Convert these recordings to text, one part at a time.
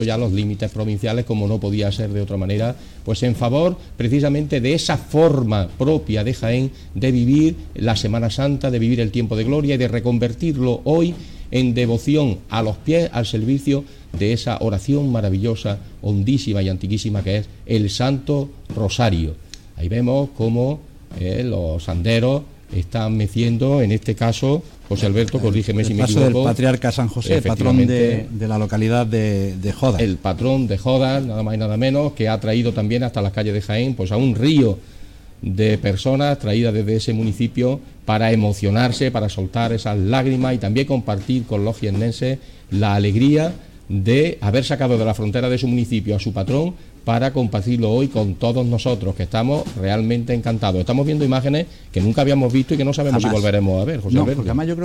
ya los límites provinciales, como no podía ser de otra manera, pues en favor precisamente de esa forma propia de Jaén de vivir la Semana Santa, de vivir el tiempo de gloria y de reconvertirlo hoy en devoción a los pies, al servicio de esa oración maravillosa, hondísima y antiquísima que es el Santo Rosario. Ahí vemos cómo los anderos están meciendo, en este caso, José Alberto, corrígeme si me equivoco. El paso del patriarca San José, patrón de la localidad de Jodas. El patrón de Jodas, nada más y nada menos, que ha traído también hasta las calles de Jaén, pues a un río de personas traídas desde ese municipio para emocionarse, para soltar esas lágrimas y también compartir con los jiennenses la alegría de haber sacado de la frontera de su municipio a su patrón para compartirlo hoy con todos nosotros, que estamos realmente encantados. Estamos viendo imágenes que nunca habíamos visto y que no sabemos si volveremos a ver, José Alberto. Porque además yo creo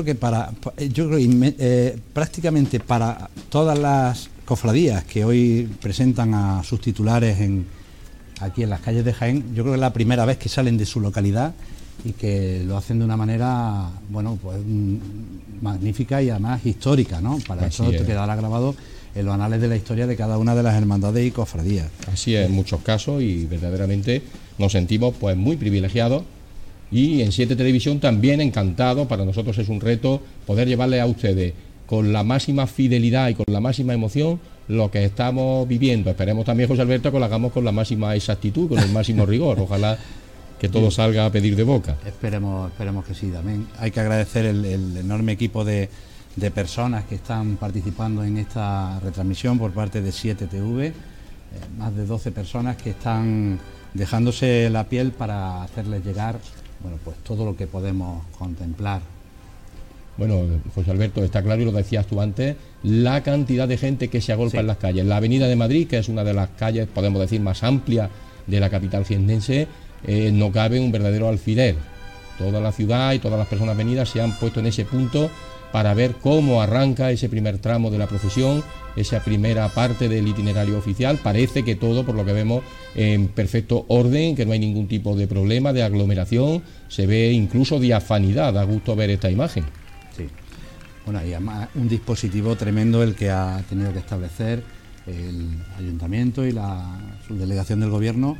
que prácticamente para todas las cofradías que hoy presentan a sus titulares aquí en las calles de Jaén, yo creo que es la primera vez que salen de su localidad y que lo hacen de una manera, bueno, pues magnífica y además histórica, ¿no? Para eso te quedará grabado en los anales de la historia de cada una de las hermandades y cofradías. Así es, en muchos casos, y verdaderamente nos sentimos pues muy privilegiados, y en 7 Televisión también encantados. Para nosotros es un reto poder llevarles a ustedes con la máxima fidelidad y con la máxima emoción lo que estamos viviendo. Esperemos también, José Alberto, que lo hagamos con la máxima exactitud, con el máximo rigor. Ojalá que todo salga a pedir de boca. Esperemos que sí también. Hay que agradecer el enorme equipo de personas que están participando en esta retransmisión por parte de 7TV, más de 12 personas que están dejándose la piel para hacerles llegar, bueno, pues todo lo que podemos contemplar. Bueno, José Alberto, está claro, y lo decías tú antes, la cantidad de gente que se agolpa en las calles. La Avenida de Madrid, que es una de las calles, podemos decir, más amplias de la capital jiennense, no cabe un verdadero alfiler. Toda la ciudad y todas las personas venidas se han puesto en ese punto para ver cómo arranca ese primer tramo de la procesión, esa primera parte del itinerario oficial. Parece que todo, por lo que vemos, en perfecto orden, que no hay ningún tipo de problema, de aglomeración, se ve incluso diafanidad, da gusto ver esta imagen. Sí, bueno, y además un dispositivo tremendo el que ha tenido que establecer el ayuntamiento y la subdelegación del gobierno.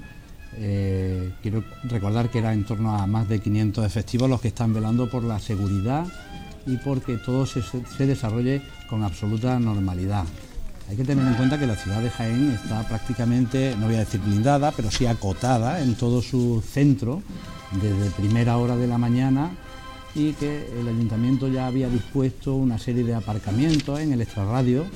Quiero recordar que era en torno a más de 500 efectivos los que están velando por la seguridad y porque todo se desarrolle con absoluta normalidad. Hay que tener en cuenta que la ciudad de Jaén está prácticamente, no voy a decir blindada, pero sí acotada en todo su centro desde primera hora de la mañana, y que el ayuntamiento ya había dispuesto una serie de aparcamientos en el extrarradio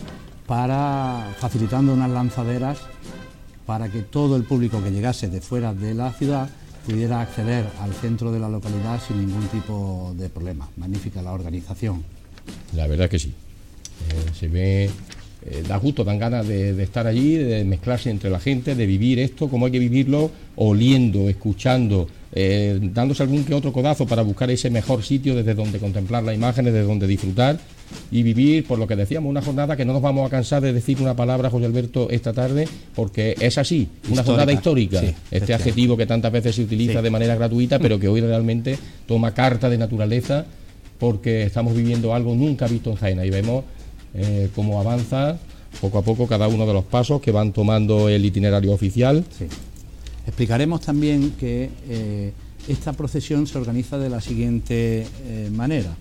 para facilitando unas lanzaderas para que todo el público que llegase de fuera de la ciudad pudiera acceder al centro de la localidad sin ningún tipo de problema. Magnífica la organización. La verdad que sí. Se ve, da gusto, dan ganas de estar allí, de mezclarse entre la gente, de vivir esto como hay que vivirlo, oliendo, escuchando, dándose algún que otro codazo para buscar ese mejor sitio desde donde contemplar las imágenes, desde donde disfrutar y vivir, por lo que decíamos, una jornada que no nos vamos a cansar de decir una palabra, José Alberto, esta tarde, porque es así, una jornada histórica, sí, este adjetivo que tantas veces se utiliza de manera gratuita, pero que hoy realmente toma carta de naturaleza, porque estamos viviendo algo nunca visto en Jaén. Ahí vemos cómo avanza poco a poco cada uno de los pasos que van tomando el itinerario oficial. Sí. Explicaremos también que esta procesión se organiza de la siguiente manera.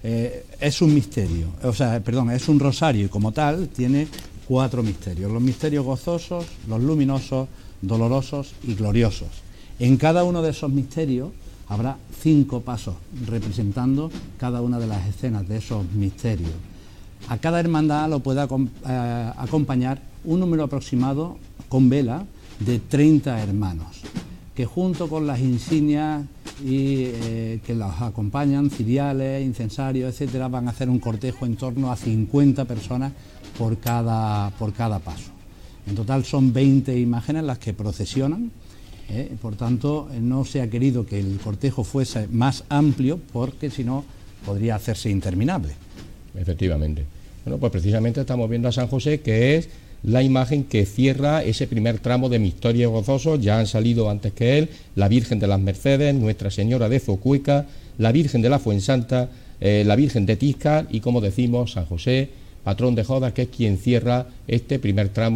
Es un misterio, es un rosario, y como tal tiene 4 misterios: los misterios gozosos, los luminosos, dolorosos y gloriosos. En cada uno de esos misterios habrá 5 pasos representando cada una de las escenas de esos misterios. A cada hermandad lo puede acompañar un número aproximado con vela de 30 hermanos, que junto con las insignias y que los acompañan, ciriales, incensarios, etcétera, van a hacer un cortejo en torno a 50 personas por cada paso. En total son 20 imágenes las que procesionan, por tanto no se ha querido que el cortejo fuese más amplio, porque si no podría hacerse interminable. Efectivamente. Bueno, pues precisamente estamos viendo a San José, que es la imagen que cierra ese primer tramo de Misterios Gozosos. Ya han salido antes que él la Virgen de las Mercedes, Nuestra Señora de Zocueca, la Virgen de la Fuensanta, la Virgen de Tiscar y, como decimos, San José, patrón de Jodas, que es quien cierra este primer tramo